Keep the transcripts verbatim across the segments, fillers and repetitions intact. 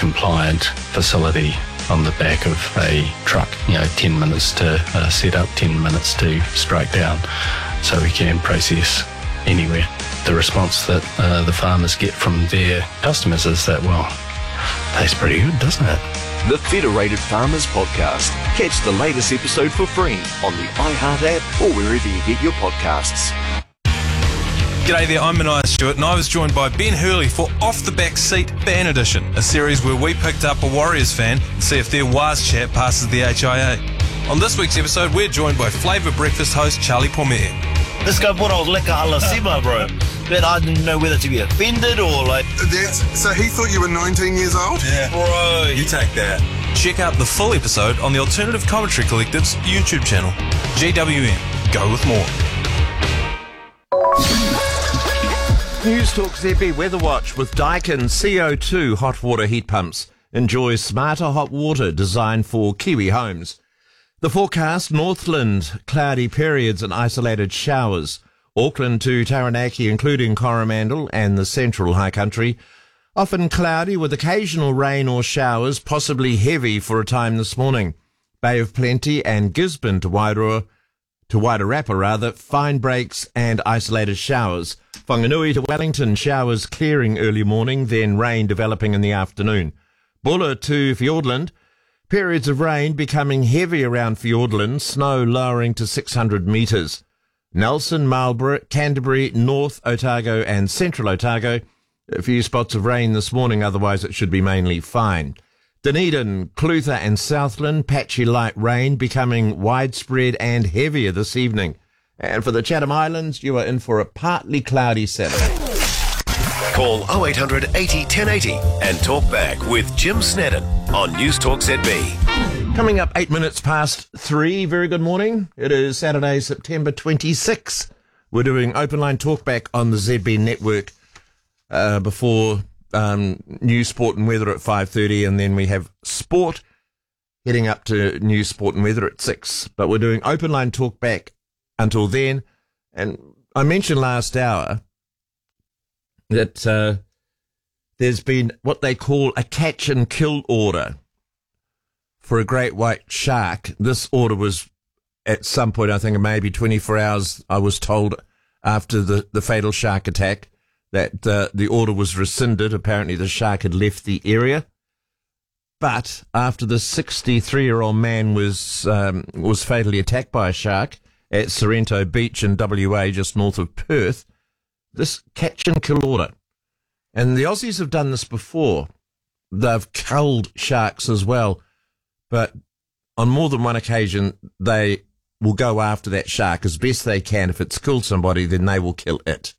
compliant facility on the back of a truck. You know, ten minutes to uh, set up, ten minutes to straight down, so we can process anywhere. The response that uh, the farmers get from their customers is that, well, tastes pretty good, doesn't it? The Federated Farmers Podcast. Catch the latest episode for free on the iHeart app or wherever you get your podcasts. G'day there, I'm Mania Stewart and I was joined by Ben Hurley for Off the Back Seat Ban Edition, a series where we picked up a Warriors fan and see if their Waz chat passes the H I A. On this week's episode, we're joined by Flavour Breakfast host Charlie Pommier. This guy brought old Leka Halasima, bro. But I didn't know whether to be offended or like... That's, so he thought you were nineteen years old? Yeah. Bro. You take that. Check out the full episode on the Alternative Commentary Collective's YouTube channel. G W M. Go with more. News Talk Z B Weather Watch with Daikin C O two hot water heat pumps. Enjoy smarter hot water designed for Kiwi homes. The forecast, Northland, cloudy periods and isolated showers. Auckland to Taranaki, including Coromandel and the central high country. Often cloudy with occasional rain or showers, possibly heavy for a time this morning. Bay of Plenty and Gisborne to Wairua, to Wairarapa rather, fine breaks and isolated showers. Whanganui to Wellington, showers clearing early morning, then rain developing in the afternoon. Buller to Fiordland, periods of rain becoming heavy around Fiordland, snow lowering to six hundred metres. Nelson, Marlborough, Canterbury, North Otago and Central Otago, a few spots of rain this morning, otherwise it should be mainly fine. Dunedin, Clutha and Southland, patchy light rain becoming widespread and heavier this evening. And for the Chatham Islands, you are in for a partly cloudy Saturday. Call oh eight hundred eighty ten eighty and talk back with Jim Snedden on News Talk Z B. Coming up eight minutes past three. Very good morning. It is Saturday, September twenty-sixth. We're doing open line talkback on the Z B network uh, before um, news, sport and weather at five thirty, and then we have sport heading up to news, sport and weather at six. But we're doing open line talkback until then. And I mentioned last hour that uh, there's been what they call a catch and kill order for a great white shark. This order was at some point, I think maybe twenty-four hours, I was told, after the, the fatal shark attack, that uh, the order was rescinded. Apparently the shark had left the area. But after the sixty-three-year-old man was um, was fatally attacked by a shark at Sorrento Beach in W A, just north of Perth, this catch and kill order. And the Aussies have done this before. They've culled sharks as well. But on more than one occasion, they will go after that shark as best they can. If it's killed somebody, then they will kill it.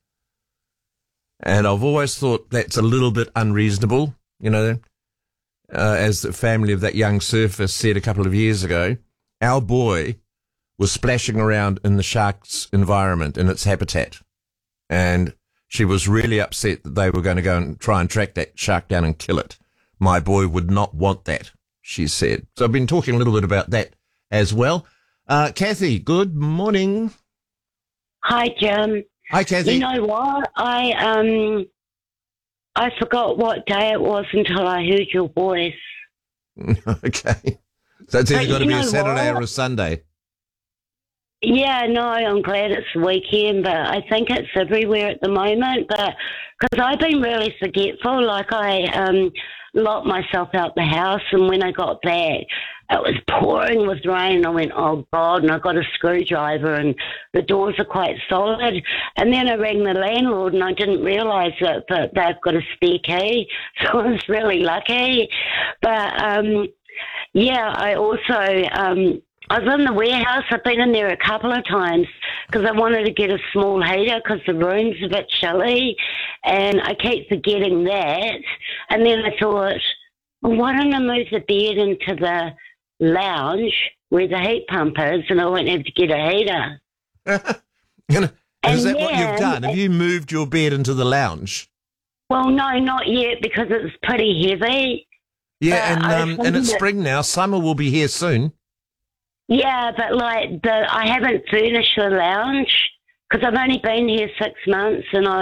And I've always thought that's a little bit unreasonable. You know, uh, as the family of that young surfer said a couple of years ago, our boy was splashing around in the shark's environment, in its habitat. And she was really upset that they were going to go and try and track that shark down and kill it. My boy would not want that, she said. So I've been talking a little bit about that as well. Uh, Kathy, good morning. Hi, Jim. Hi, Kathy. You know what? I um, I forgot what day it was until I heard your voice. Okay. So it's either But got to you be a know Saturday what? or a Sunday. Yeah, no, I'm glad it's the weekend, but I think it's everywhere at the moment. But because I've been really forgetful, like I um, locked myself out the house, and when I got back, it was pouring with rain. I went, oh God, and I got a screwdriver, and the doors are quite solid. And then I rang the landlord, and I didn't realise that, that they've got a spare key, so I was really lucky. But um, yeah, I also. Um, I was in the warehouse. I've been in there a couple of times because I wanted to get a small heater because the room's a bit chilly, and I keep forgetting that. And then I thought, well, why don't I move the bed into the lounge where the heat pump is, and I won't have to get a heater. Is And that what you've then- done? Have you moved your bed into the lounge? Well, no, not yet because it's pretty heavy. Yeah, But and I um, was and it's thinking that- spring now. Summer will be here soon. Yeah, but like the I haven't furnished the lounge because I've only been here six months, and I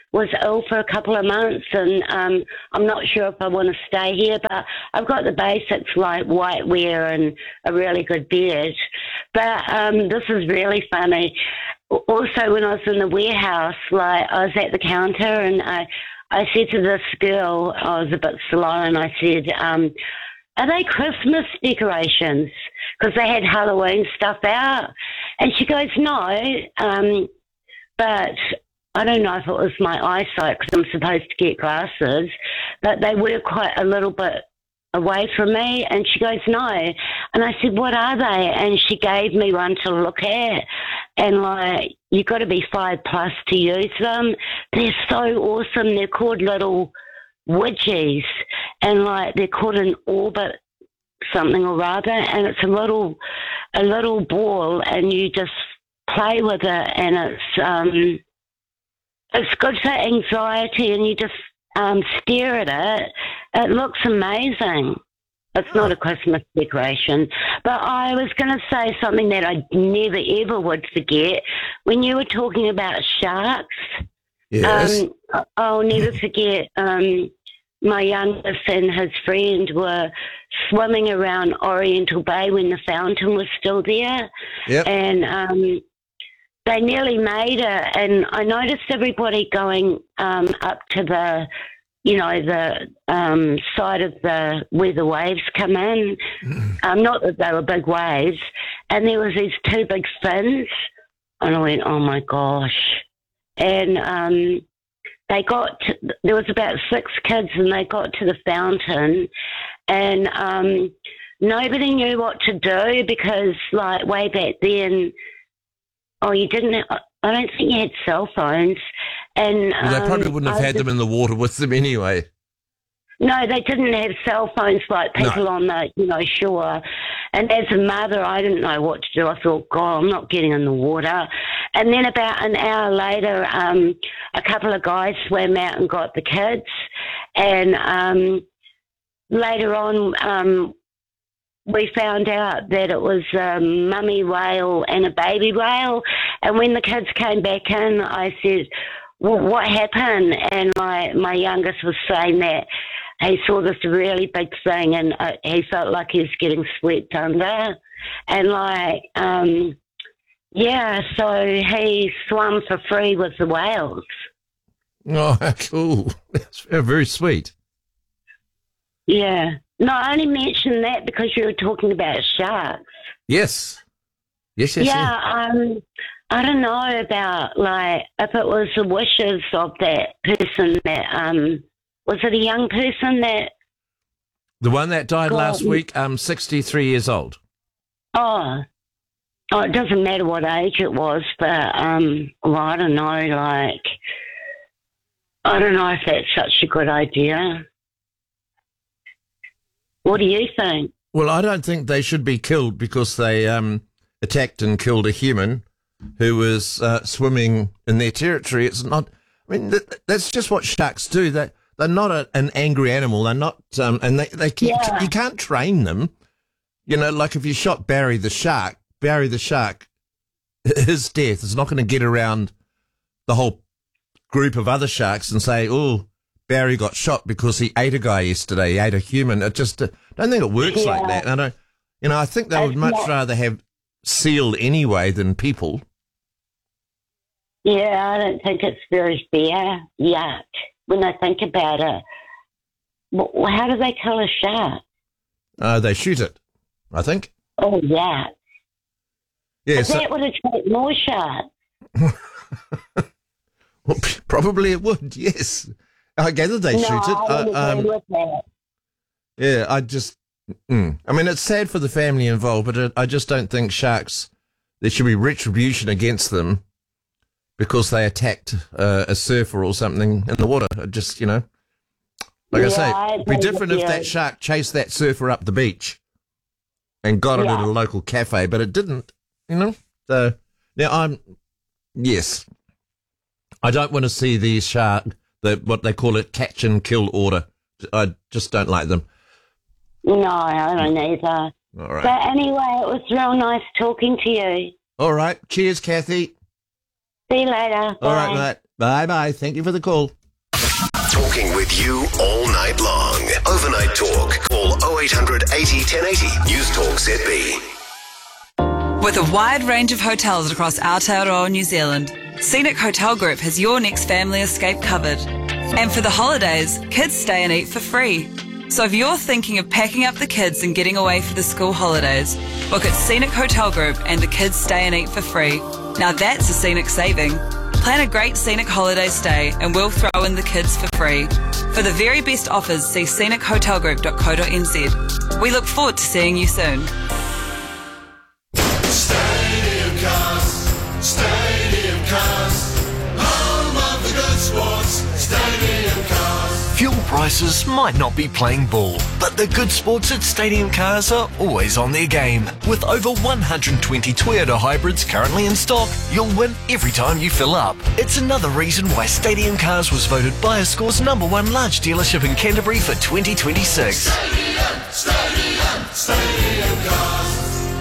was ill for a couple of months, and um, I'm not sure if I want to stay here, but I've got the basics like white wear and a really good bed. But um, this is really funny. Also, when I was in the warehouse, like I was at the counter, and I, I said to this girl, I was a bit slow, and I said, um, are they Christmas decorations? Because they had Halloween stuff out. And she goes, no, um, but I don't know if it was my eyesight because I'm supposed to get glasses, but they were quite a little bit away from me. And she goes, no. And I said, what are they? And she gave me one to look at. And, like, you've got to be five plus to use them. They're so awesome. They're called little widgies, and like they're called an orbit something or other, and it's a little a little ball, and you just play with it, and it's um it's good for anxiety, and you just um stare at it. It looks amazing. It's not a Christmas decoration, but I was going to say something that I never ever would forget when you were talking about sharks. Yes. Um, I'll never forget. Um, my youngest and his friend were swimming around Oriental Bay when the fountain was still there. Yep. And um, they nearly made it. And I noticed everybody going um, up to the, you know, the um, side of the where the waves come in. um, not that they were big waves. And there was these two big fins. And I went, oh, my gosh. And um, they got, to, there was about six kids, and they got to the fountain, and um, nobody knew what to do because, like, way back then, oh, you didn't, have, I don't think you had cell phones. And Well, they probably um, wouldn't have I had just, them in the water with them anyway. No, they didn't have cell phones like people No. on the, you know, shore. And as a mother, I didn't know what to do. I thought, God, I'm not getting in the water. And then about an hour later, um, a couple of guys swam out and got the kids. And um, later on, um, we found out that it was a mummy whale and a baby whale. And when the kids came back in, I said, well, what happened? And my, my youngest was saying that he saw this really big thing, and uh, he felt like he was getting swept under. And, like, um, yeah, so he swam for free with the whales. Oh, cool. That's very sweet. Yeah. No, I only mentioned that because you were talking about sharks. Yes. Yes, yes, yeah, yes. um, I don't know about, like, if it was the wishes of that person that, um, was it a young person that... The one that died God. last week, um, sixty-three years old. Oh, oh, it doesn't matter what age it was, but, um, well, I don't know, like, I don't know if that's such a good idea. What do you think? Well, I don't think they should be killed because they um, attacked and killed a human who was uh, swimming in their territory. It's not, I mean, th- that's just what sharks do. They, they're not a, an angry animal. They're not, um, and they, they keep, Yeah. you can't train them. You know, like if you shot Barry the shark, Barry the shark, his death is not going to get around the whole group of other sharks and say, oh, Barry got shot because he ate a guy yesterday. He ate a human. It just, uh, I don't think it works Yeah. like that. And I don't, you know, I think they would It's much not- rather have seal anyway than people. Yeah, I don't think it's very fair yet when I think about it. Well, how do they kill a shark? Uh, they shoot it, I think. Oh, yeah. Yeah, But so, that would attract more sharks. well, p- probably it would, yes. I gather they no, shoot it. I don't Uh, agree um, with that. yeah, I just, mm. I mean, it's sad for the family involved, but it, I just don't think sharks, there should be retribution against them because they attacked uh, a surfer or something in the water. It just, you know, like I Yeah, say, I it'd be agree different with if you. that shark chased that surfer up the beach and got it Yeah. at a local cafe, but it didn't, you know? So, now I'm, yes, I don't want to see the shark, the what they call it, catch and kill order. I just don't like them. No, I don't either. All right. But anyway, it was real nice talking to you. All right. Cheers, Kathy. See you later. All right, Bye. mate. Bye-bye. Thank you for the call. Talking with you all night long. Overnight Talk. Call oh eight hundred eighty, ten eighty. News Talk Z B. With a wide range of hotels across Aotearoa, New Zealand, Scenic Hotel Group has your next family escape covered. And for the holidays, kids stay and eat for free. So if you're thinking of packing up the kids and getting away for the school holidays, book at Scenic Hotel Group and the kids stay and eat for free. Now that's a scenic saving. Plan a great scenic holiday stay and we'll throw in the kids for free. For the very best offers, see scenic hotel group dot co dot n z. We look forward to seeing you soon. Stadium Cars, Stadium Cars, home of the good sports, Stadium Cars. Fuel prices might not be playing ball, but the good sports at Stadium Cars are always on their game. With over one hundred twenty Toyota hybrids currently in stock, you'll win every time you fill up. It's another reason why Stadium Cars was voted BuyerScore's number one large dealership in Canterbury for twenty twenty-six. Stadium, Stadium, Stadium Cars.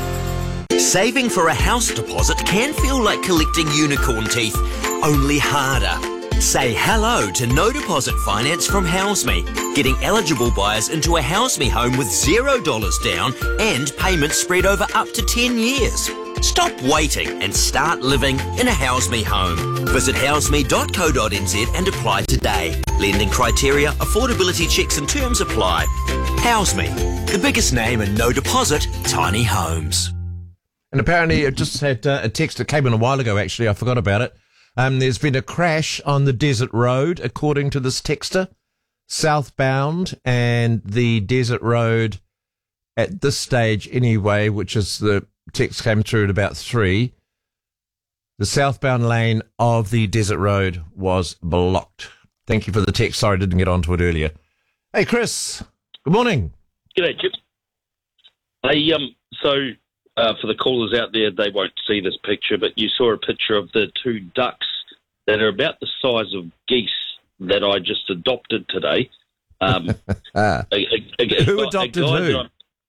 Saving for a house deposit can feel like collecting unicorn teeth, only harder. Say hello to no deposit finance from HouseMe, getting eligible buyers into a HouseMe home with zero dollars down and payments spread over up to ten years. Stop waiting and start living in a HouseMe home. Visit houseme dot co dot n z and apply today. Lending criteria, affordability checks and terms apply. HouseMe, the biggest name in no deposit tiny homes. And apparently, I just had uh, a text that came in a while ago, actually. I forgot about it. Um, there's been a crash on the Desert Road, according to this texter, southbound, and the Desert Road at this stage anyway, which is the text came through at about three. The southbound lane of the Desert Road was blocked. Thank you for the text. Sorry I didn't get onto it earlier. Hey, Chris. Good morning. G'day, Chip. Hey, um, so... Uh, for the callers out there, they won't see this picture, but you saw a picture of the two ducks that are about the size of geese that I just adopted today. Um, a, a, a, who a, adopted a who?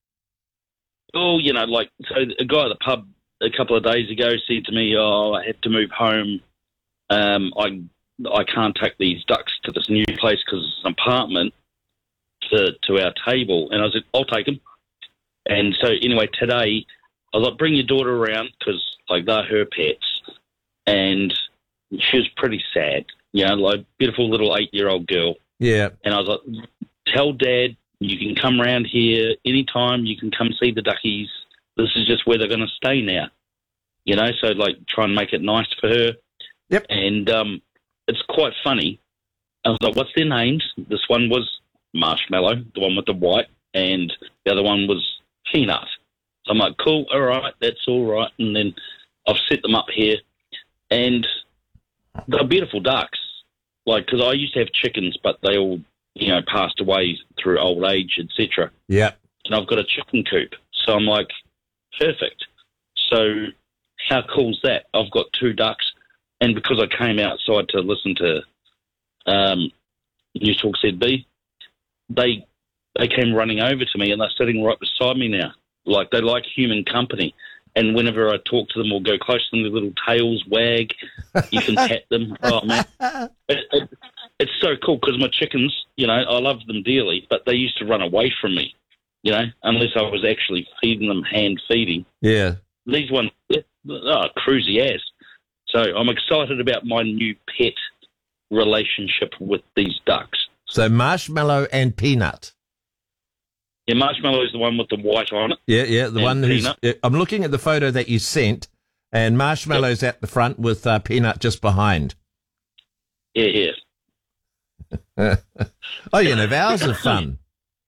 Oh, you know, like, so a guy at the pub a couple of days ago said to me, oh, I have to move home. Um, I I can't take these ducks to this new place because it's an apartment to, to our table. And I said, I'll take them. And so anyway, today... I was like, bring your daughter around because, like, they're her pets. And she was pretty sad, you know, like, beautiful little eight-year-old girl. Yeah. And I was like, tell Dad you can come around here anytime. You can come see the duckies. This is just where they're going to stay now. You know, so, like, try and make it nice for her. Yep. And um, it's quite funny. I was like, what's their names? This one was Marshmallow, the one with the white, and the other one was Peanut. I'm like, cool, all right, that's all right. And then I've set them up here. And they're beautiful ducks. Like, because I used to have chickens, but they all, you know, passed away through old age, et cetera. Yeah. And I've got a chicken coop. So I'm like, perfect. So how cool's that? I've got two ducks. And because I came outside to listen to um, News Talk Z B, they, they came running over to me and they're sitting right beside me now. Like, they like human company. And whenever I talk to them or go close to them, their little tails wag. You can pet them. Oh, man. It, it, it's so cool because my chickens, you know, I love them dearly, but they used to run away from me, you know, unless I was actually feeding them, hand feeding. Yeah. These ones, oh, cruisy ass. So I'm excited about my new pet relationship with these ducks. So Marshmallow and Peanut. Yeah, Marshmallow is the one with the white on it. Yeah, yeah, the one who's... Peanut. I'm looking at the photo that you sent, and Marshmallow's yep. at the front with uh, Peanut just behind. Yeah, yeah. Oh, you know, hours of fun.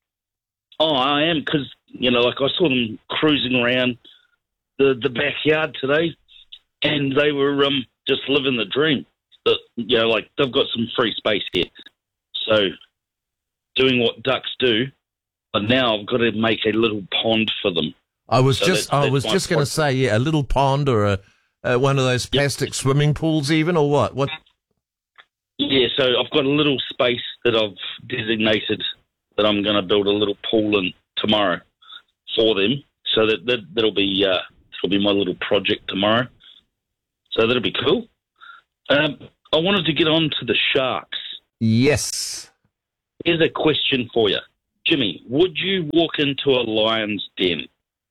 Oh, I am, because, you know, like I saw them cruising around the, the backyard today, and they were um, just living the dream. But, you know, like, they've got some free space here. So, doing what ducks do, but now I've got to make a little pond for them. I was so just, that's, I that's was just going to say, yeah, a little pond or a uh, one of those plastic yep. swimming pools, even, or what? What? Yeah, so I've got a little space that I've designated that I'm going to build a little pool in tomorrow for them. So that, that that'll be uh, that'll be my little project tomorrow. So that'll be cool. Um, I wanted to get on to the sharks. Yes. Here's a question for you. Jimmy, would you walk into a lion's den?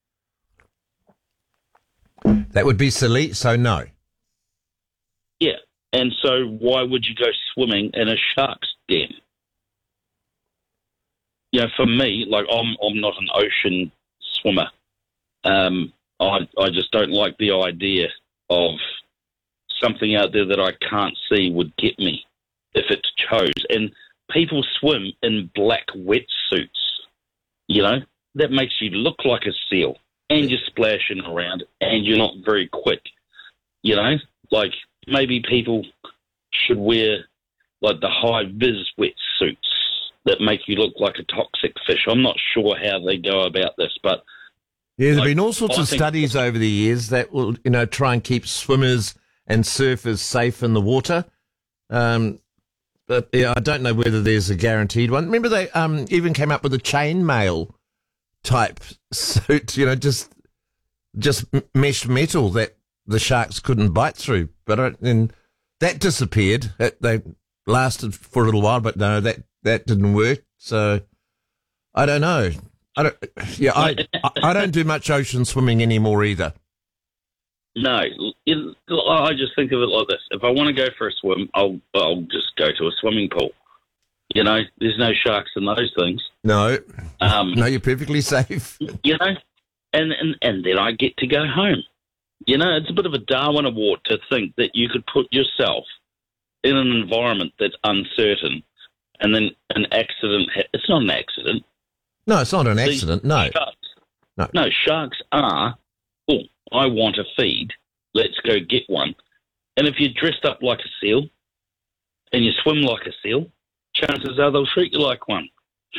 That would be silly, so no. Yeah. And so why would you go swimming in a shark's den? You know, for me, like, I'm I'm not an ocean swimmer. Um, I I just don't like the idea of something out there that I can't see would get me if it chose. And people swim in black wetsuits, you know? That makes you look like a seal, and you're splashing around, and you're not very quick, you know? Like, maybe people should wear, like, the high-vis wetsuits that make you look like a toxic fish. I'm not sure how they go about this, but... Yeah, there have like, been all sorts I of think- studies over the years that will, you know, try and keep swimmers and surfers safe in the water. Um, but, yeah, I don't know whether there's a guaranteed one. Remember they um, even came up with a chainmail type suit, you know, just just m- meshed metal that the sharks couldn't bite through. But I, and that disappeared. It, they lasted for a little while, but no, that, that didn't work. So I don't know. I don't. Yeah, I I, I don't do much ocean swimming anymore either. No, it, I just think of it like this. If I want to go for a swim, I'll I'll just go to a swimming pool. You know, there's no sharks in those things. No, Um, no, you're perfectly safe. You know, and, and, and then I get to go home. You know, it's a bit of a Darwin Award to think that you could put yourself in an environment that's uncertain and then an accident. Ha- it's not an accident. No, it's not an The accident. No, Sharks, no. no, sharks are, oh, I want a feed. Let's go get one. And if you're dressed up like a seal and you swim like a seal, chances are they'll treat you like one.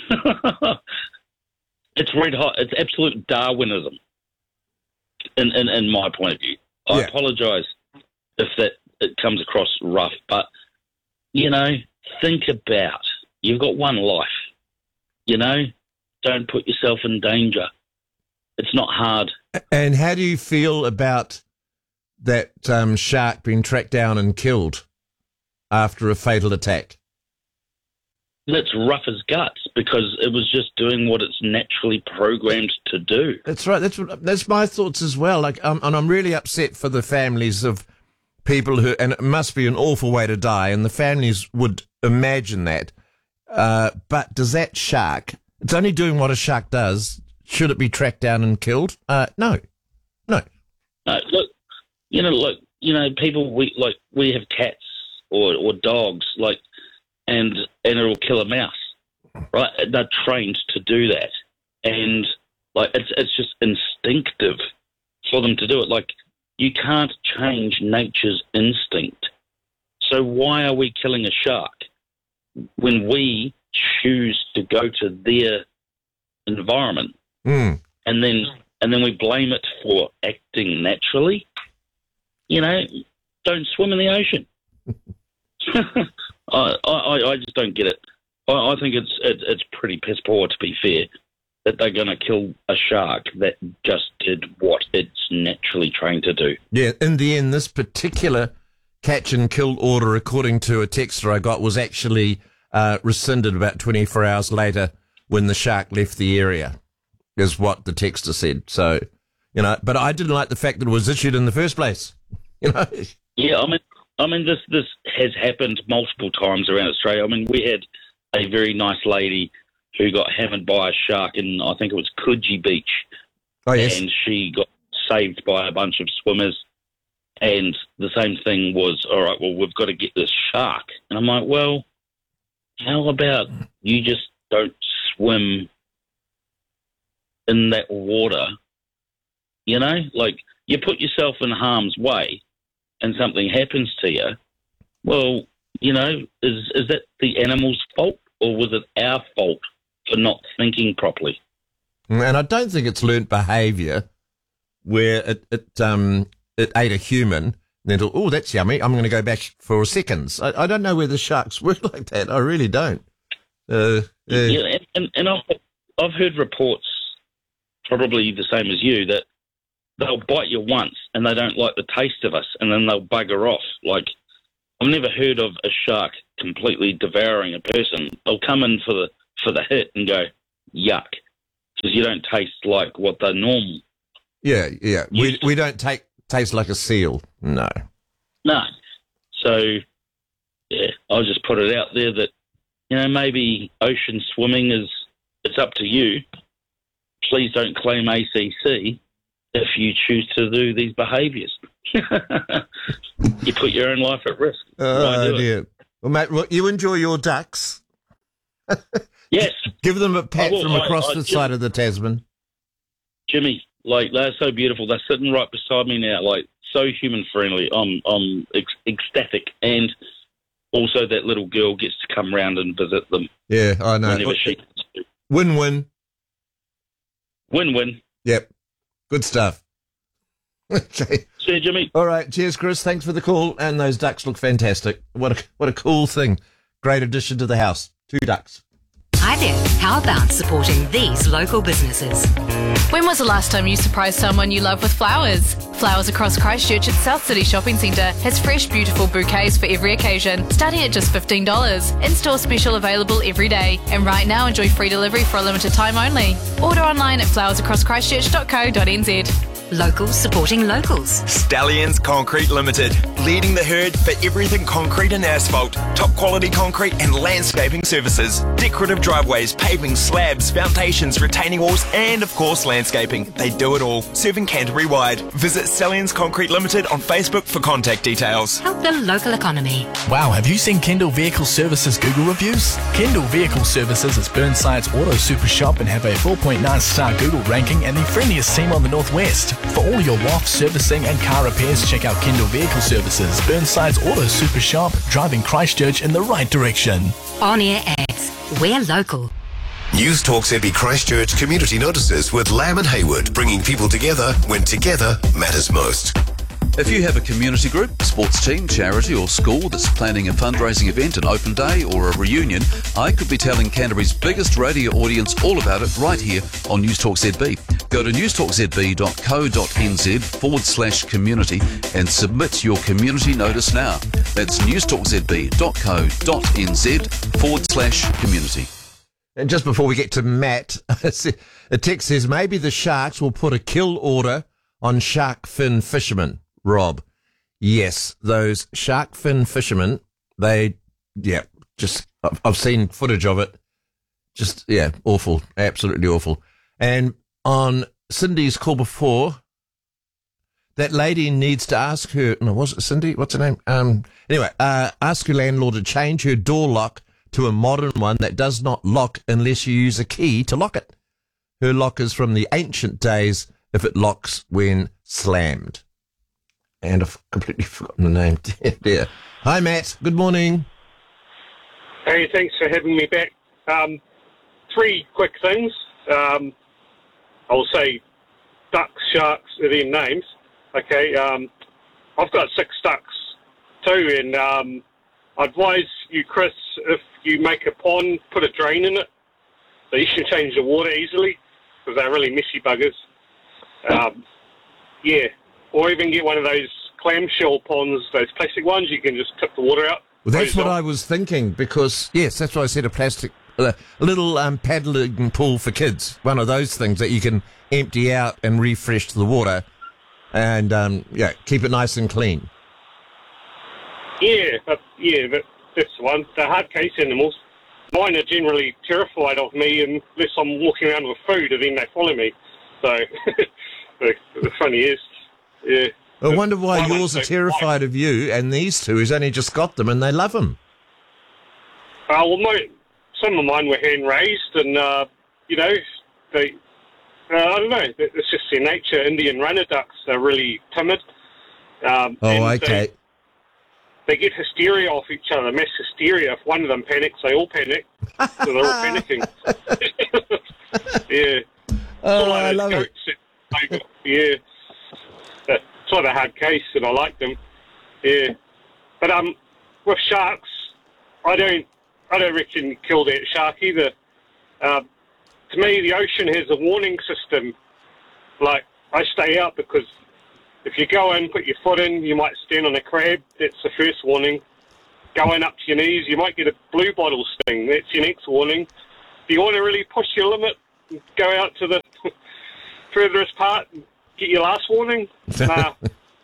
It's red hot. It's absolute Darwinism, in, in, in my point of view. I Yeah. apologise if that it comes across rough, but, you know, think about, you've got one life, you know? Don't put yourself in danger. It's not hard. And how do you feel about that um, shark being tracked down and killed after a fatal attack? That's rough as guts because it was just doing what it's naturally programmed to do. That's right. That's what, that's my thoughts as well. Like, um, and I'm really upset for the families of people who, and it must be an awful way to die, and the families would imagine that. Uh, but does that shark? It's only doing what a shark does. Should it be tracked down and killed? Uh, no, no. No, look, you know, look, you know, people we like we have cats or or dogs, like, and and it'll kill a mouse, right? They're trained to do that, and like it's it's just instinctive for them to do it. Like, you can't change nature's instinct. So why are we killing a shark when we choose to go to their environment Mm. and then and then we blame it for acting naturally? You know, don't swim in the ocean. I, I I just don't get it. I, I think it's it, it's pretty piss poor, to be fair, that they're going to kill a shark that just did what it's naturally trained to do. Yeah, in the end, this particular catch and kill order, according to a texter I got, was actually uh, rescinded about twenty-four hours later when the shark left the area, is what the texter said. So, you know, but I didn't like the fact that it was issued in the first place. You know? Yeah, I mean, I mean, this this has happened multiple times around Australia. I mean, we had a very nice lady who got hammered by a shark in, I think it was Coogee Beach. Oh, yes. And she got saved by a bunch of swimmers. And the same thing was, all right, well, we've got to get this shark. And I'm like, well, how about you just don't swim in that water? You know, like, you put yourself in harm's way and something happens to you. Well, you know, is is that the animal's fault, or was it our fault for not thinking properly? And I don't think it's learnt behaviour where it it um it ate a human and then thought, oh, that's yummy, I'm going to go back for seconds. I, I don't know whether sharks work like that. I really don't. Uh, uh, Yeah, and, and, and I've, I've heard reports, probably the same as you, that they'll bite you once and they don't like the taste of us, and then they'll bugger off. Like, I've never heard of a shark completely devouring a person. They'll come in for the for the hit and go, yuck, because you don't taste like what they're normal. Yeah, yeah. We we don't take taste like a seal. No. No. So, yeah, I'll just put it out there that, you know, maybe ocean swimming is, it's up to you. Please don't claim A C C if you choose to do these behaviours. You put your own life at risk. Oh, dear. Well, mate, look, you enjoy your ducks. Yes. Give them a pat will. from across I- I the Jim- side of the Tasman. Jimmy, like, they're so beautiful. They're sitting right beside me now, like, so human friendly. I'm, I'm ec- ecstatic. And also that little girl gets to come round and visit them. Yeah, I know. Whenever she Win-win. Win-win. Yep. Good stuff. Okay. See you, Jimmy. All right. Cheers, Chris. Thanks for the call. And those ducks look fantastic. What a, what a cool thing. Great addition to the house. Two ducks. Hi there. How about supporting these local businesses? When was the last time you surprised someone you love with flowers? Flowers Across Christchurch at South City Shopping Centre has fresh, beautiful bouquets for every occasion, starting at just fifteen dollars. In-store special available every day. And right now, enjoy free delivery for a limited time only. Order online at flowers across christchurch dot co dot n z. Locals supporting locals. Stallions Concrete Limited, leading the herd for everything concrete and asphalt, top quality concrete and landscaping services, decorative driveways, paving, slabs, foundations, retaining walls, and of course landscaping. They do it all, serving Canterbury wide. Visit Stallions Concrete Limited on Facebook for contact details. Help the local economy. Wow, have you seen Kendall Vehicle Services Google reviews? Kendall Vehicle Services is Burnside's auto super shop and have a four point nine star Google ranking and the friendliest team on the Northwest. For all your W A F servicing and car repairs, check out Kendall Vehicle Services, Burnside's auto super shop, driving Christchurch in the right direction. On-air ads. We're local. News Talk Z B Christchurch Community Notices with Lamb and Hayward, bringing people together when together matters most. If you have a community group, sports team, charity or school that's planning a fundraising event, an open day or a reunion, I could be telling Canterbury's biggest radio audience all about it right here on News Talk Z B. Go to newstalkzb.co.nz forward slash community and submit your community notice now. That's newstalkzb.co.nz forward slash community. And just before we get to Matt, a text says maybe the Sharks will put a kill order on shark fin fishermen. Rob. Yes, those shark fin fishermen, they, yeah, just, I've, I've seen footage of it. Just, yeah, awful. Absolutely awful. And on Cindy's call before, that lady needs to ask her, no, was it Cindy? What's her name? Um, anyway, uh, ask her landlord to change her door lock to a modern one that does not lock unless you use a key to lock it. Her lock is from the ancient days if it locks when slammed. And I've completely forgotten the name. Dear. Hi, Matt. Good morning. Hey, thanks for having me back. Um, three quick things. Um, I'll say ducks, sharks are their names. Okay, um, I've got six ducks too, and um, I advise you, Chris, if you make a pond, put a drain in it, so you can change the water easily, because they're really messy buggers. Um, yeah, or even get one of those clamshell ponds, those plastic ones, you can just tip the water out. Well, that's what I was thinking, because, yes, that's why I said a plastic, a little um, paddling pool for kids, one of those things that you can empty out and refresh the water and, um, yeah, keep it nice and clean. Yeah, but, yeah, that, that's the one. They're hard case animals. Mine are generally terrified of me unless I'm walking around with food, and then they follow me. So, the, the funny is, yeah. I wonder why yours are terrified of you, and these two, who's only just got them, and they love them. Uh, well, my, some of mine were hand-raised, and, uh, you know, they, uh, I don't know, it's just their nature. Indian runner ducks are really timid. Um, oh, okay. They, they get hysteria off each other, mass hysteria. If one of them panics, they all panic. So they're all panicking. Yeah. Oh, like I love it. That, yeah. That's sort of a hard case, and I like them. Yeah. But um, with sharks, I don't, I don't reckon kill that shark either. Uh, to me, the ocean has a warning system. Like, I stay out because if you go in, put your foot in, you might stand on a crab. That's the first warning. going up to your knees, you might get a blue bottle sting. That's your next warning. Do you want to really push your limit and go out to the furthest part and get your last warning? Nah.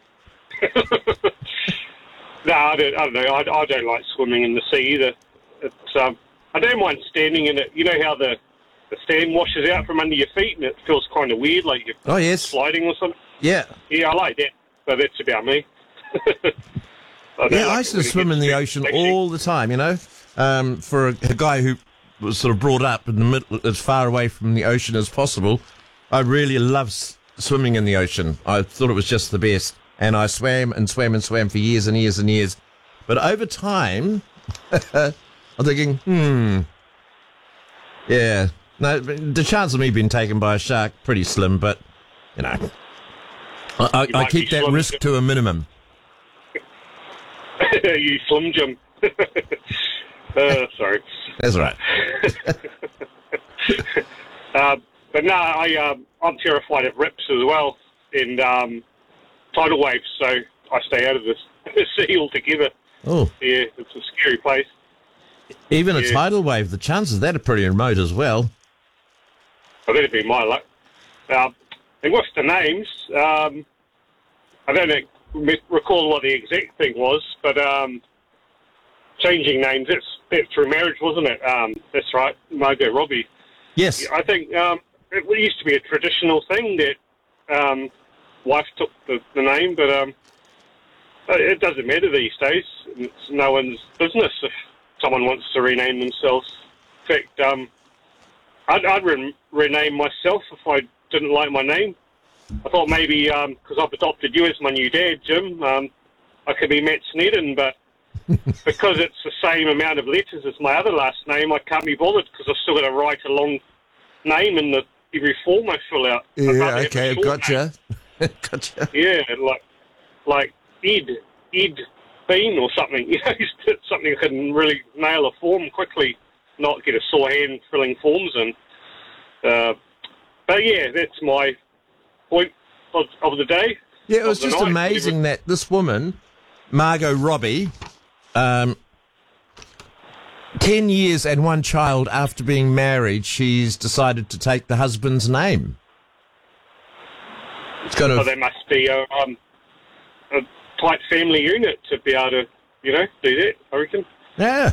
no, I don't, I don't know. I, I don't like swimming in the sea either. It's, um, I don't mind standing in it. You know how the, the sand washes out from under your feet and it feels kind of weird, like you're Oh, yes. sliding or something? Yeah. Yeah, I like that. But that's about me. I don't Yeah, like I used it to when it swim in gets the too ocean sexy. all the time, you know. Um, for a, a guy who was sort of brought up in the middle, as far away from the ocean as possible, I really love s- swimming in the ocean. I thought it was just the best. And I swam and swam and swam for years and years and years. But over time, I'm thinking, hmm, yeah. No, the chance of me being taken by a shark, pretty slim, but, you know, I, I, You I might keep be that slim. risk to a minimum. You Slim Jim. uh, sorry. That's all right. uh, but no, I, um, I'm terrified of rips as well and um, tidal waves, so I stay out of the sea altogether. Oh. Yeah, it's a scary place. Even a Yeah. tidal wave, the chances of that are pretty remote as well. Well, that'd be my luck. Um, and with the names, um, I don't know, me- recall what the exact thing was, but um, changing names, that's, that's through marriage, wasn't it? Um, that's right, Margot Robbie. Yes. I think um, it used to be a traditional thing that um, wife took the, the name, but um, it doesn't matter these days. It's no one's business if someone wants to rename themselves. In fact, um, I'd, I'd re- rename myself if I didn't like my name. I thought maybe because I've adopted you as my new dad, Jim, um, I could be Matt Sneddon, but because it's the same amount of letters as my other last name, I can't be bothered because I've still got to write a long name in the every form I fill out. I'd Yeah, rather have a okay, I've short gotcha. gotcha. yeah, like like Ed, Ed Bean or something. You know, it's something I can really nail a form quickly, not get a sore hand filling forms in. Uh, but yeah, that's my point of, of the day. Yeah, it was of the just night, amazing whatever. that this woman, Margot Robbie, um, ten years and one child after being married, she's decided to take the husband's name. It's kind So of there must be a, um, a tight family unit to be able to, you know, do that, I reckon. yeah.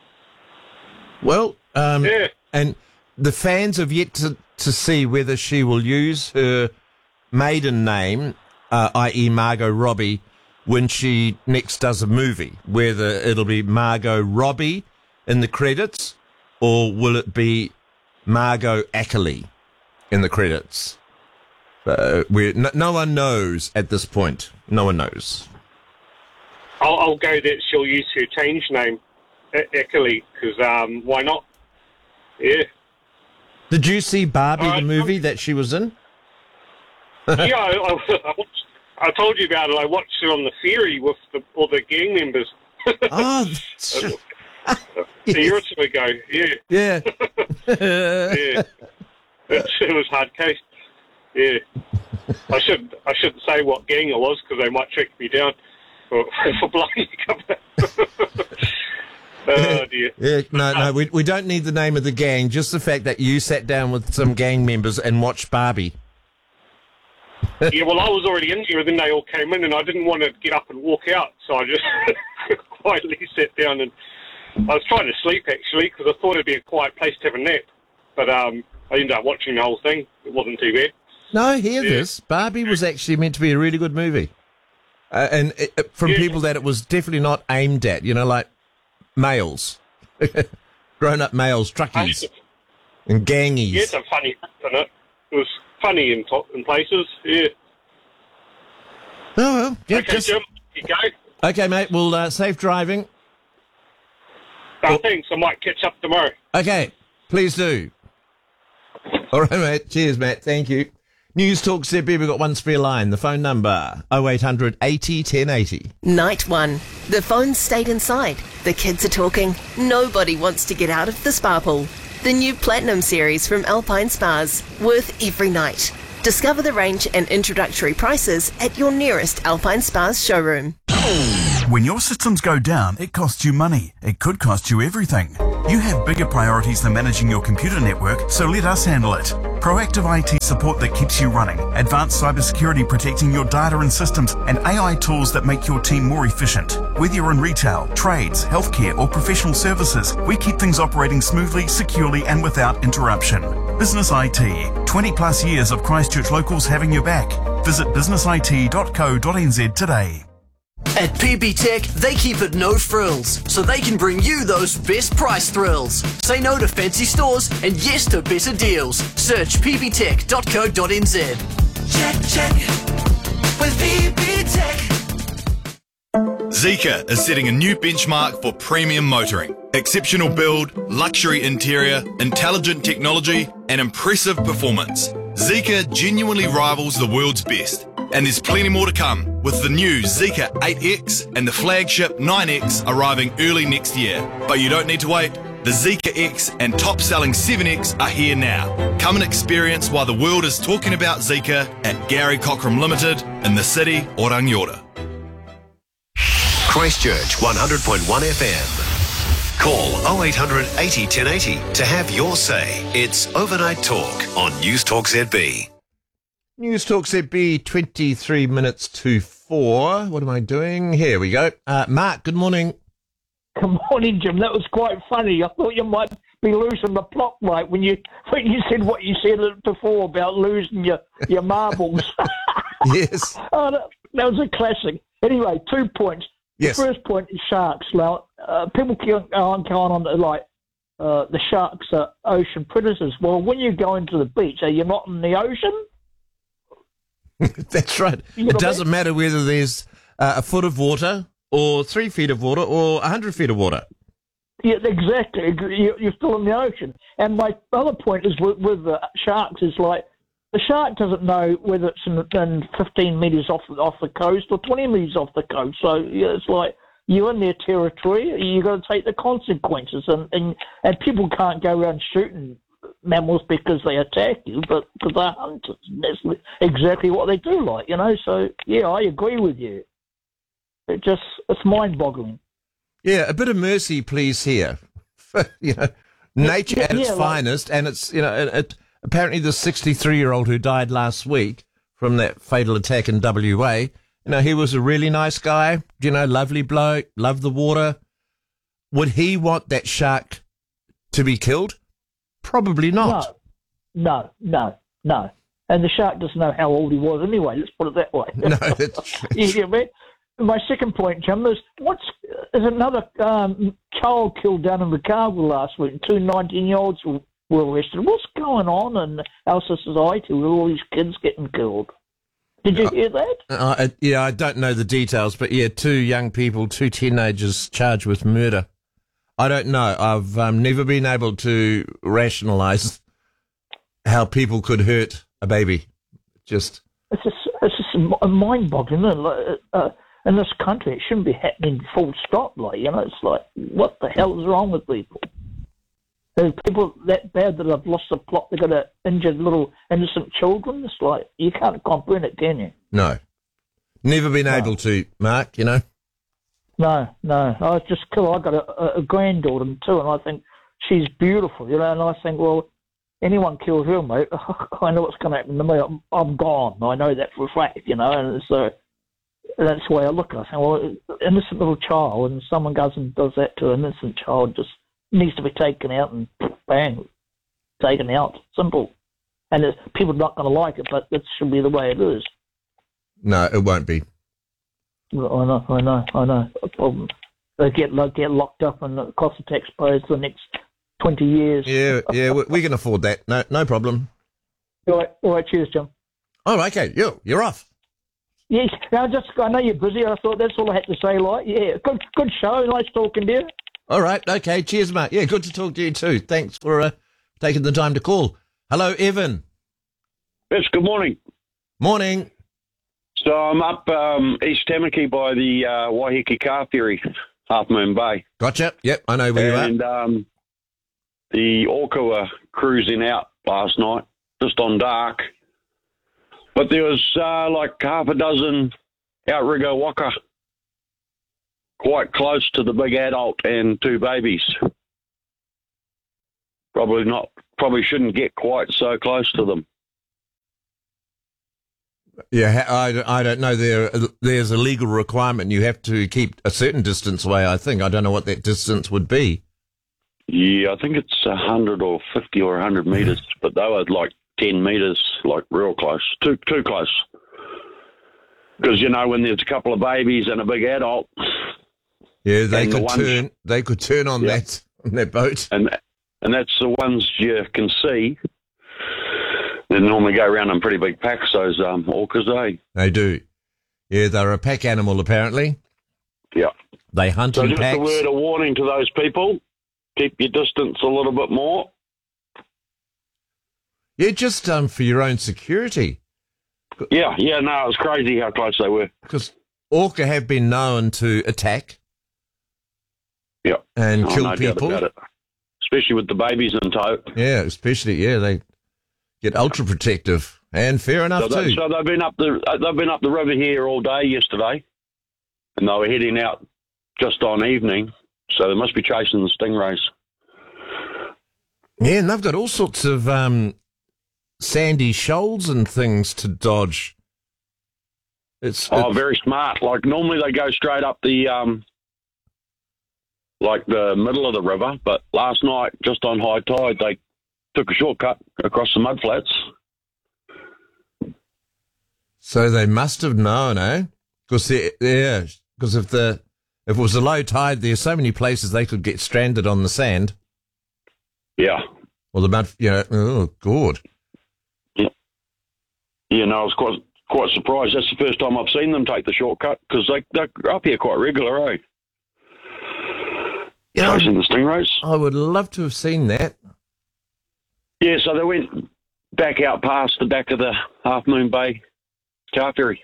Well, um, Yeah. and the fans have yet to, to see whether she will use her maiden name, uh, that is. Margot Robbie, when she next does a movie, whether it'll be Margot Robbie in the credits or will it be Margot Ackley in the credits. Uh, we're, no, no one knows at this point. No one knows. I'll, I'll go that she'll use her change name, E- Eckerly, because um, why not? Yeah. Did you see Barbie, Uh, the movie that she was in? yeah, I, I, I, watched, I told you about it. I watched it on the ferry with the, all the gang members. Oh, that's true. A year or two ago, yeah. Yeah. yeah. It, it was hard case. Yeah. I should I shouldn't say what gang it was because they might track me down for, for blowing cover. Oh dear. Yeah, no, no, we we don't need the name of the gang. Just the fact that you sat down with some gang members and watched Barbie. Yeah, well, I was already in here, and then they all came in, and I didn't want to get up and walk out, so I just quietly sat down, and I was trying to sleep, actually, because I thought it'd be a quiet place to have a nap, but um, I ended up watching the whole thing. It wasn't too bad. No, hear Yeah. this. Barbie was actually meant to be a really good movie. Uh, and it, it- from Yeah. people that it was definitely not aimed at, you know, like males. Grown-up males, truckies, and gangies. Yeah, some funny bits in it. It was funny in, to- in places, yeah. Oh, well. Yeah, okay, just- Jim, you go. Okay, mate, well, uh, safe driving. Oh, thanks, I might catch up tomorrow. Okay, please do. All right, mate. Cheers, Matt. Thank you. News Talk Z B, we've got one spare line. The phone number, oh eight hundred eighty ten eighty. Night one. The phone stayed inside. The kids are talking. Nobody wants to get out of the spa pool. The new Platinum series from Alpine Spas. Worth every night. Discover the range and introductory prices at your nearest Alpine Spas showroom. When your systems go down, it costs you money. It could cost you everything. You have bigger priorities than managing your computer network, so let us handle it. Proactive I T support that keeps you running, advanced cybersecurity protecting your data and systems, and A I tools that make your team more efficient. Whether you're in retail, trades, healthcare, or professional services, we keep things operating smoothly, securely, and without interruption. Business I T, twenty plus years of Christchurch locals having your back. Visit business I T dot co dot n z today. At P B Tech, they keep it no frills, so they can bring you those best price thrills. Say no to fancy stores and yes to better deals. Search p b tech dot co dot n z. Check, check with P B Tech. Zeekr is setting a new benchmark for premium motoring. Exceptional build, luxury interior, intelligent technology, and impressive performance. Zeekr genuinely rivals the world's best. And there's plenty more to come, with the new Zeekr eight X and the flagship nine X arriving early next year. But you don't need to wait. The Zeekr X and top-selling seven X are here now. Come and experience why the world is talking about Zeekr at Gary Cockram Limited in the city of Rangiora. Christchurch one hundred point one F M. Call oh eight hundred eighty ten eighty to have your say. It's Overnight Talk on News Talk Z B. News Talk Z B, twenty-three minutes to four. What am I doing? Here we go. Uh, Mark, good morning. Good morning, Jim. That was quite funny. I thought you might be losing the plot right when you when you said what you said before about losing your, your marbles. Yes. Oh, that, that was a classic. Anyway, two points. Yes. The first point is sharks. Now, uh, people keep on going on to, like, uh, the sharks are ocean predators. Well, when you go into the beach, are you not in the ocean? That's right. It doesn't matter whether there's uh, a foot of water or three feet of water or a hundred feet of water. Yeah, exactly. You're still in the ocean. And my other point is with, with the sharks is like, the shark doesn't know whether it's in, in fifteen metres off, off the coast or twenty metres off the coast. So yeah, it's like, you're in their territory, you've got to take the consequences. And, and, and people can't go around shooting mammals because they attack you, but because they're hunters. That's exactly what they do, like, you know. So, yeah, I agree with you. It just, it's mind-boggling. Yeah, a bit of mercy, please, here. you know, nature yeah, at its yeah, finest, like, and it's, you know, it, it, apparently the sixty-three-year-old who died last week from that fatal attack in W A, you know, he was a really nice guy, you know, lovely bloke, loved the water. Would he want that shark to be killed? Probably not. No, no, no, no. And the shark doesn't know how old he was anyway, let's put it that way. No, that's you get me? My second point, Jim, is what's there's another um, child killed down in Ricardo last week. Two nineteen-year-olds were, were arrested. What's going on in our society with all these kids getting killed? Did you uh, hear that? Uh, yeah, I don't know the details, but yeah, two young people, two teenagers charged with murder. I don't know. I've um, never been able to rationalise how people could hurt a baby. Just it's just, it's just mind-boggling. Like, uh, in this country, it shouldn't be happening full stop. Like, you know, it's like, what the hell is wrong with people? There's people that bad that have lost the plot. They've got a injured little innocent children. It's like, you can't comprehend it, can you? No. Never been no. able to, Mark, you know. No, no. I was just cool. I got a, a granddaughter too, and I think she's beautiful, you know. And I think, well, anyone kills her, mate, I know what's going to happen to me. I'm, I'm gone. I know that for a fact, you know. And so that's the way I look at it. I think, well, innocent little child, and someone goes and does that to an innocent child, just needs to be taken out and bang, taken out. Simple. And it's, people are not going to like it, but that should be the way it is. No, it won't be. I know, I know, I know. Um, they get they get locked up and it costs the taxpayers for the next twenty years. Yeah, yeah, we, we can afford that. No, no problem. All right, all right. Cheers, Jim. Oh, okay. You, you're off. Yes, I just I know you're busy. I thought that's all I had to say. Like, yeah, good, good show. Nice talking to you. All right, okay. Cheers, mate. Yeah, good to talk to you too. Thanks for uh, taking the time to call. Hello, Evan. Yes. Good morning. Morning. So I'm up um, East Tamaki by the uh, Waiheke car ferry, Half Moon Bay. Gotcha. Yep, I know where and, you are. And um, the orca were cruising out last night, just on dark. But there was uh, like half a dozen outrigger waka quite close to the big adult and two babies. Probably not. Probably shouldn't get quite so close to them. Yeah, I, I don't know. There, there's a legal requirement. You have to keep a certain distance away, I think. I don't know what that distance would be. Yeah, I think it's one hundred or fifty or one hundred metres, but they were like ten metres, like real close. Too too close. Because, you know, when there's a couple of babies and a big adult... Yeah, they could the ones, turn They could turn on, yeah. that, on that boat. And, and that's the ones you can see. They normally go around in pretty big packs, those um, orcas, eh? They do. Yeah, they're a pack animal, apparently. Yeah. They hunt so in just packs. a word of warning to those people, keep your distance a little bit more. Yeah, just um, for your own security. Yeah, yeah, no, it was crazy how close they were. Because orca have been known to attack. Yeah. And Oh, kill no doubt people. about it. Especially with the babies in tow. Yeah, especially, yeah, they get ultra protective. And fair enough, So, they, too. so they've been up the uh, they've been up the river here all day yesterday, and they were heading out just on evening. So they must be chasing the stingrays. Yeah, and they've got all sorts of um, sandy shoals and things to dodge. It's, Oh, it's very smart. Like normally they go straight up the um, like the middle of the river, but last night just on high tide they took a shortcut across the mudflats. So they must have known, eh? Because yeah, because if the if it was a low tide, there's so many places they could get stranded on the sand. Yeah. Or the mud, you know. Oh, God. Yeah. Yeah. No, I was quite quite surprised. That's the first time I've seen them take the shortcut because they they're up here quite regular, eh? You know, Chasing the stingrays. I would love to have seen that. Yeah, so they went back out past the back of the Half Moon Bay car ferry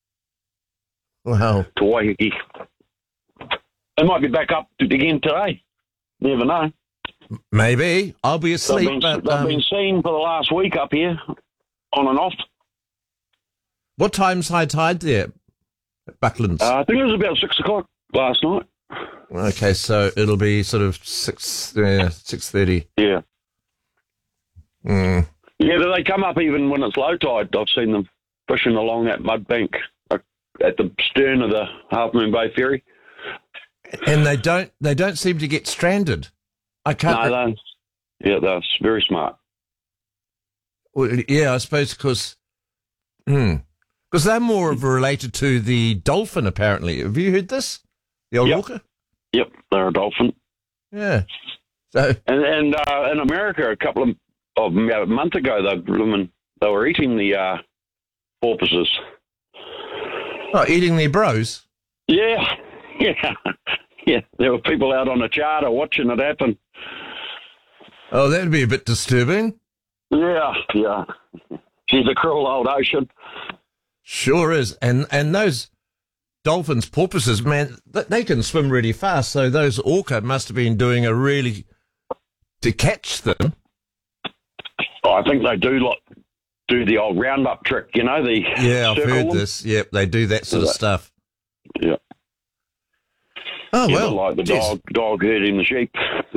Wow. to Waiheke. They might be back up again today. Never know. Maybe. I'll be They've asleep, been, but they've um, been seen for the last week up here, on and off. what time's high tide there at Bucklands? Uh, I think it was about six o'clock last night. Okay, so it'll be sort of six, uh, six thirty. Yeah. Mm. Yeah, but they come up even when it's low tide. I've seen them fishing along that mud bank uh, at the stern of the Half Moon Bay ferry. And they don't, they don't seem to get stranded. I can't. No, they, yeah, they're very smart. Well, yeah, I suppose because because they're more of a related to the dolphin. Apparently, have you heard this? The old Yep. orca. Yep, they're a dolphin. Yeah. So And and uh, in America, a couple of, of about a month ago, they blooming they were eating the uh, porpoises. oh, eating their bros. Yeah, yeah, yeah. There were people out on a charter watching it happen. Oh, that'd be a bit disturbing. Yeah, yeah. She's a cruel old ocean. Sure is. And and those dolphins, porpoises, man, th- they can swim really fast. So those orca must have been doing a really to catch them. Oh, I think they do like do the old roundup trick. You know, the Yeah, I've circle heard them. this. Yep, they do that sort of Yeah. stuff. Yeah. Oh Yeah, well, like the geez. dog dog herding the sheep.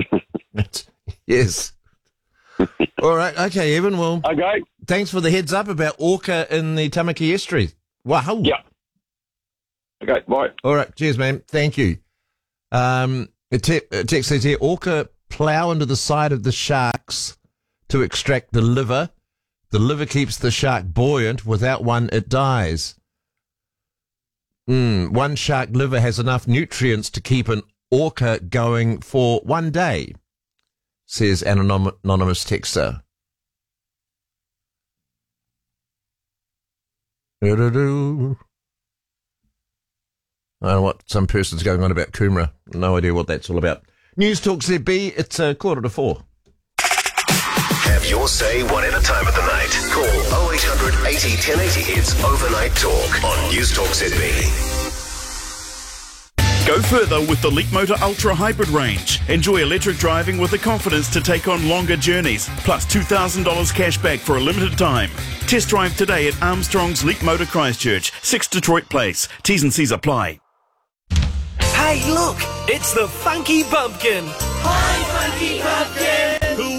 Yes. All right. Okay, Evan. Well, okay. Thanks for the heads up about orca in the Tamaki estuary. Wow. Yeah. Okay. Bye. All right. Cheers, man. Thank you. Um, a, te- a text says here: orca plow into the side of the sharks to extract the liver. The liver keeps the shark buoyant. Without one, it dies. Mm, one shark liver has enough nutrients to keep an orca going for one day, says an anom- anonymous texter. Do-do-do. I don't know what some person's going on about Coomera. No idea what that's all about. News Talk Z B, it's a quarter to four. Have your say whatever time of the night. Call oh eight hundred eighty ten eighty. It's Overnight Talk on News Talk Z B. Go further with the Leapmotor Ultra Hybrid range. Enjoy electric driving with the confidence to take on longer journeys, plus two thousand dollars cash back for a limited time. Test drive today at Armstrong's Leapmotor Christchurch, six Detroit Place. T's and C's apply. Hey, look, it's the Funky Pumpkin. Hi, Funky Pumpkin.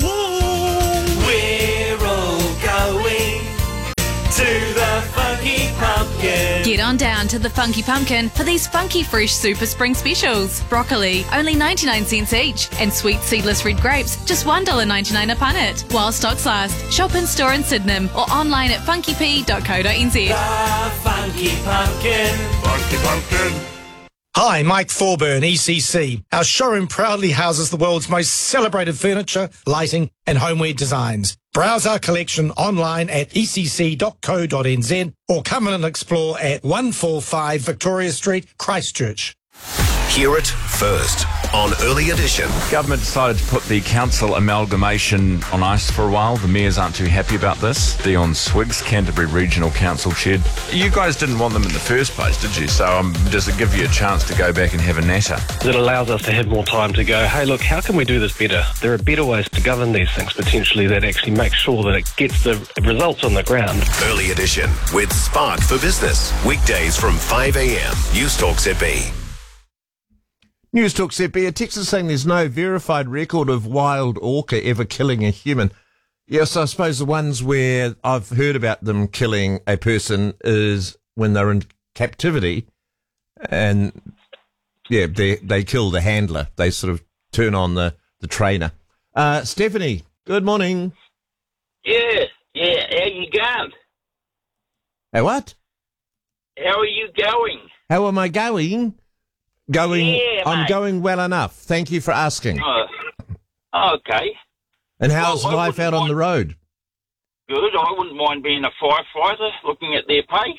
We're all going to the Funky Pumpkin. Get on down to the Funky Pumpkin for these funky fresh super spring specials. Broccoli, only ninety-nine cents each. And sweet seedless red grapes, just one dollar ninety-nine a punnet. While stocks last, shop in store in Sydenham or online at funky p dot co dot n z. The Funky Pumpkin. Funky Pumpkin. Hi, Mike Thorburn, E C C. Our showroom proudly houses the world's most celebrated furniture, lighting and homeware designs. Browse our collection online at e c c dot co dot n z or come in and explore at one forty-five Victoria Street, Christchurch. Hear it first on Early Edition. Government decided to put the council amalgamation on ice for a while. The mayors aren't too happy about this. Dion Swiggs, Canterbury Regional Council Chair. You guys didn't want them in the first place, did you? So um, does it give you a chance to go back and have a natter? It allows us to have more time to go, hey, look, how can we do this better? There are better ways to govern these things, potentially, that actually make sure that it gets the results on the ground. Early Edition with Spark for Business. Weekdays from five a.m. News Talk Z B. News Talk Z B, a text is saying there's no verified record of wild orca ever killing a human. Yes, I suppose the ones where I've heard about them killing a person is when they're in captivity and, yeah, they they kill the handler. They sort of turn on the, the trainer. Uh, Stephanie, good morning. Yeah, yeah, how you going? Hey, what? How are you going? How am I going? Going, Yeah, I'm mate. going well enough. Thank you for asking. Oh, okay. And how's Well, I life out on the road? Good. I wouldn't mind being a firefighter, looking at their pay.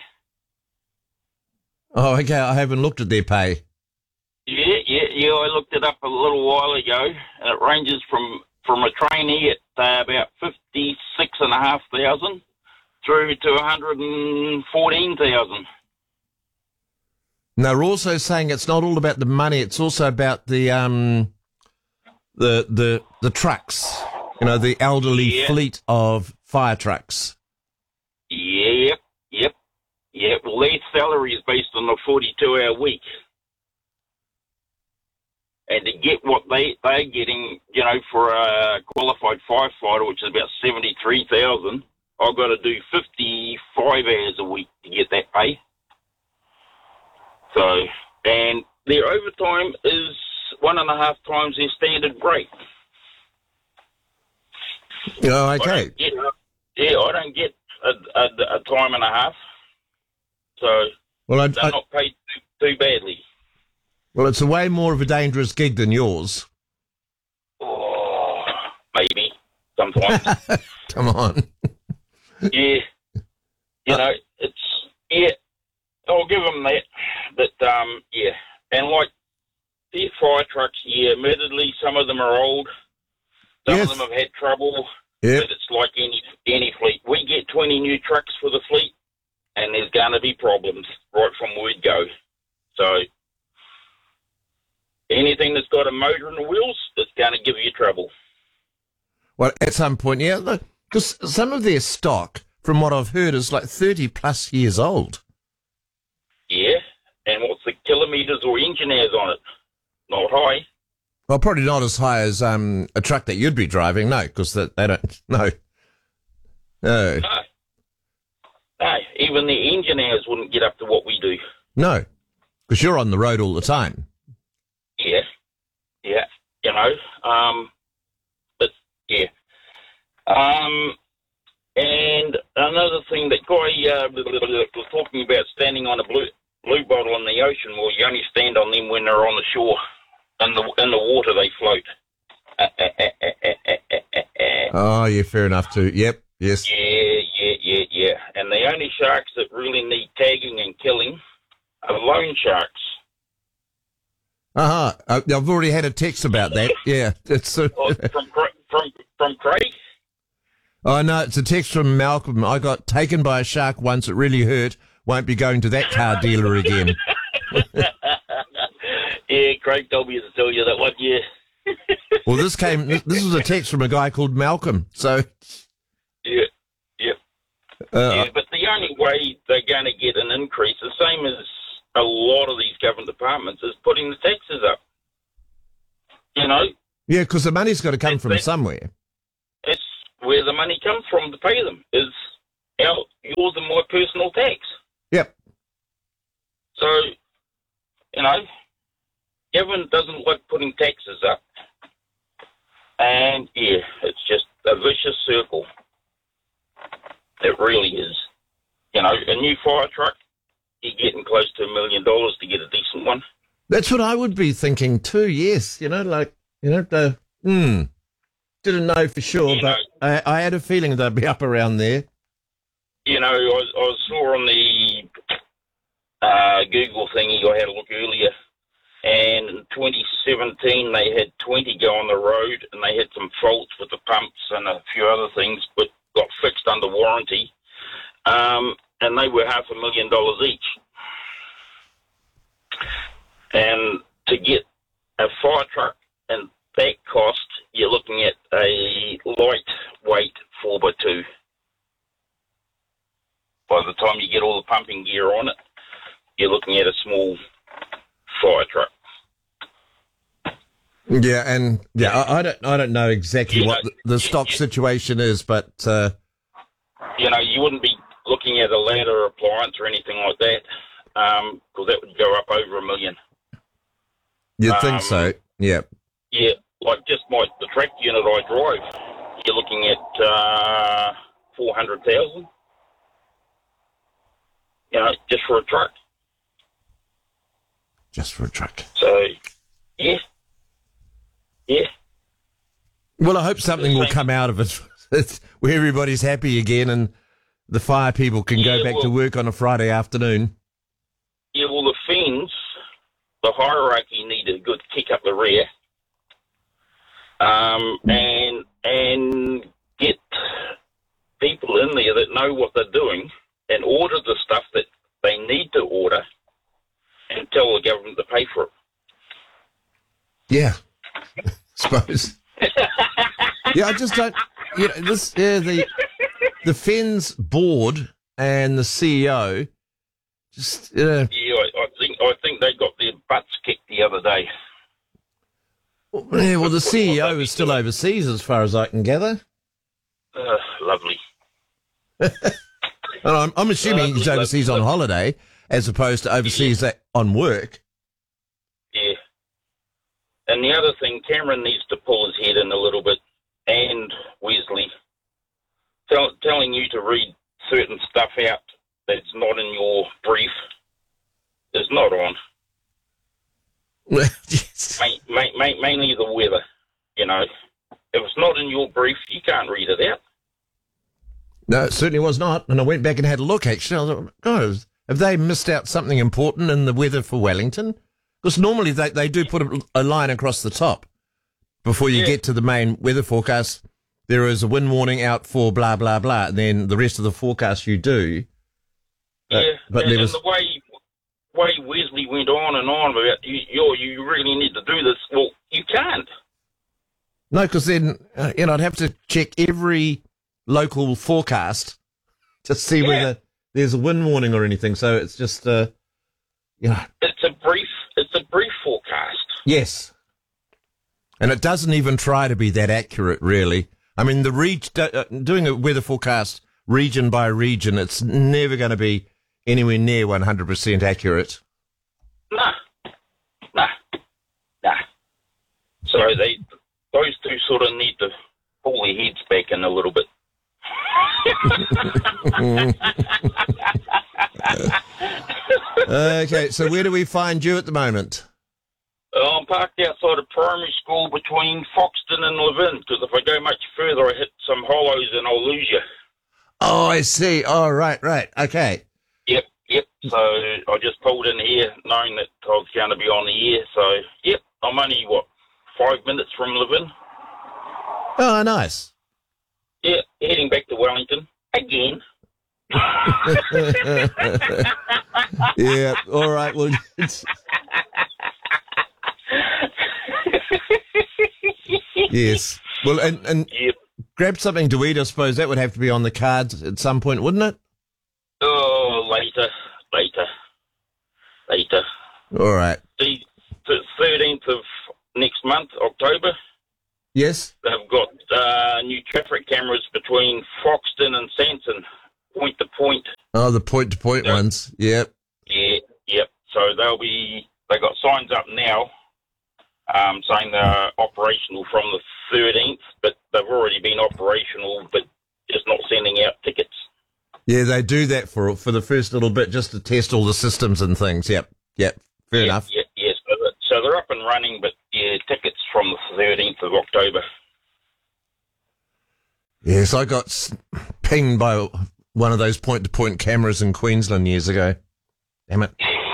Oh, okay. I haven't looked at their pay. Yeah, yeah, yeah. I looked it up a little while ago, and it ranges from, from a trainee at uh, about fifty-six and a half thousand through to one hundred and fourteen thousand. And they're also saying it's not all about the money. It's also about the um, the the the trucks. You know, the elderly Yeah. fleet of fire trucks. Yep, yep, yep. Well, their salary is based on a forty-two hour week. And to get what they, they're getting, you know, for a qualified firefighter, which is about seventy-three thousand, I've got to do fifty-five hours a week to get that pay. So, and their overtime is one and a half times their standard rate. Oh, I okay. don't get, yeah, I don't get a, a, a time and a half. So, Well, I, they're I, not paid too, too badly. well, it's a way more of a dangerous gig than yours. Oh, maybe, sometimes. Come on. Yeah. You know, it's, yeah, I'll give them that. But, um, yeah. And like, their fire trucks, yeah, admittedly, some of them are old. Some Yes. of them have had trouble. Yep. But it's like any any fleet. We get twenty new trucks for the fleet, and there's going to be problems right from word go. So, anything that's got a motor and the wheels, it's going to give you trouble. Well, at some point, yeah, look, because some of their stock, from what I've heard, is like thirty plus years old. Yeah. And what's the kilometres or engine hours on it? Not high. Well, probably not as high as um, a truck that you'd be driving, no, because they, they don't, no. No, No. No. Even the engine hours wouldn't get up to what we do. no, because you're on the road all the time. Yeah. Yeah. You know. Um, but, yeah. Um, and another thing that Guy uh, was talking about, standing on a blue, blue bottle in the ocean, well, you only stand on them when they're on the shore. In the, in the water, they float. Oh, yeah, fair enough too. Yep, yes. Yeah, yeah, yeah, yeah. And the only sharks that really need tagging and killing are loan sharks. Uh-huh. Uh, I've already had a text about that. Yeah, it's. Uh, Oh, from, Cra- from, from Craig? oh, no, it's a text from Malcolm. I got taken by a shark once. It really hurt. Won't be going to that car dealer again. Yeah, Craig told me to tell you that one, yeah. Well, this came. This, this was a text from a guy called Malcolm. So, Yeah, yeah. uh, yeah, but the only way they're going to get an increase, the same as a lot of these government departments is putting the taxes up. You know? Yeah, because the money's got to come It's from that- somewhere. It's where the money comes from to pay them, is our, yours and my personal tax. Yep. So, you know, government doesn't like putting taxes up. And, yeah, it's just a vicious circle. It really is. You know, a new fire truck, you're getting close to a million dollars to get a decent one. That's what I would be thinking too, yes. You know, like, you know, the, hmm, didn't know for sure, You but I, I had a feeling they'd be up around there. You know, I, was- I saw on the uh, Google thingy, I had a look earlier, and in twenty seventeen they had twenty go on the road, and they had some faults with the pumps and a few other things, but got fixed under warranty, um, and they were half a million dollars each. And to get a fire truck and that cost, you're looking at a lightweight four by two. By the time you get all the pumping gear on it, you're looking at a small fire truck. Yeah, and yeah, I, I don't, I don't know exactly You what know, the, the stock situation is, but uh, You know, you wouldn't be looking at a ladder appliance or anything like that, because that would go up over a million. you'd Um, think so. Yeah. Yeah, like just my the track unit I drive, you're looking at uh, four hundred thousand. You know, just for a truck. Just for a truck. So, yeah, yeah. Well, I hope something will come out of it It's where everybody's happy again and the fire people can go Yeah, back to well- work on a Friday afternoon. Yeah, well, the Finns, the hierarchy need a good kick up the rear, um, and and get people in there that know what they're doing and order the stuff that they need to order, and tell the government to pay for it. Yeah, suppose. Yeah, I just don't. You know, this yeah, the the Fens board and the C E O just uh, Yeah, I, I think I think they got their butts kicked the other day. yeah, well, the C E O is still overseas, as far as I can gather. Uh, lovely. And I'm, I'm assuming he's overseas on holiday, as opposed to overseas on work. Yeah. And the other thing, Cameron needs to pull his head in a little bit, and Wesley, tell, telling you to read certain stuff out that's not in your brief is not on. Yes. Ma- ma- ma- mainly the weather, you know. If it's not in your brief, you can't read it out. No, it certainly was not. And I went back and had a look, actually. I was like, God, have they missed out something important in the weather for Wellington? Because normally they, they do put a, a line across the top before you Yeah. get to the main weather forecast. There is a wind warning out for blah, blah, blah. And then the rest of the forecast you do. Uh, Yeah, but and, there and was, the way way Wesley went on and on about, you, you, you really need to do this. Well, you can't. no, because then, uh, you know, I'd have to check every local forecast to see Yeah. whether there's a wind warning or anything. So it's just, uh, you know, It's a brief. It's a brief forecast. yes. And it doesn't even try to be that accurate, really. I mean, the reg- uh, doing a weather forecast region by region, it's never going to be anywhere near one hundred percent accurate. Nah, nah, nah. So they, those two sort of need to pull their heads back in a little bit. Okay, so where do we find you at the moment? Uh, I'm parked outside a primary school between Foxton and Levin, because if I go much further, I hit some hollows and I'll lose you. Oh, I see. Oh, right, right. Okay. Yep, yep. So I just pulled in here knowing that I was going to be on the air. So, yep, I'm only, what, five minutes from Levin? Oh, nice. Yeah, heading back to Wellington again. Yeah, all right. Well, it's... yes. Well, and, and Yep. grab something to eat, I suppose. That would have to be on the cards at some point, wouldn't it? Oh, later, later. later. All right. The thirteenth of next month, October, Yes? they've got uh, new traffic cameras between Foxton and Sanson, point to point. Oh, the point-to-point ones. Yep. Yeah, yep. So they'll be, they got signs up now um, saying they're operational from the thirteenth, but they've already been operational, but just not sending out tickets. Yeah, they do that for for the first little bit just to test all the systems and things. Yep. Yep. Fair yeah, enough. Yeah, yeah. So, that, so they're up and running, but yeah, tickets from the thirteenth of October. Yes, I got s- pinged by one of those point-to-point cameras in Queensland years ago. Damn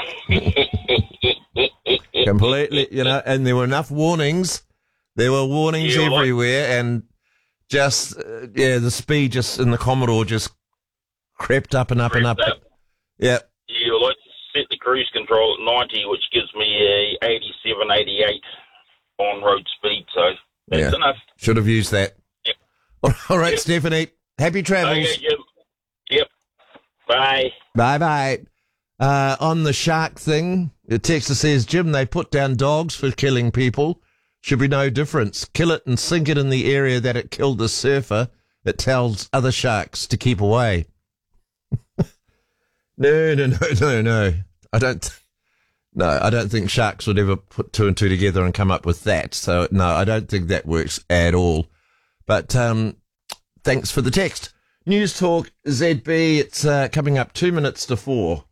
it. Completely, you know, and there were enough warnings. There were warnings Yeah, like- everywhere, and just, uh, yeah, the speed just in the Commodore just crept up and up and up. Crept up. Yeah. Yeah, well, I set the cruise control at ninety, which gives me a eighty-seven, eighty-eight on-road speed, so that's Yeah. enough. Should have used that. Yep. All right, Stephanie. Happy travels. Okay, Jim. Yep. Bye. Bye bye. Uh, on the shark thing, the texter says, Jim, they put down dogs for killing people. Should be no difference. Kill it and sink it in the area that it killed the surfer. It tells other sharks to keep away. no, no, no, no, no. I don't. No, I don't think sharks would ever put two and two together and come up with that. So no, I don't think that works at all. But um, thanks for the text. News Talk Z B. It's uh, coming up two minutes to four.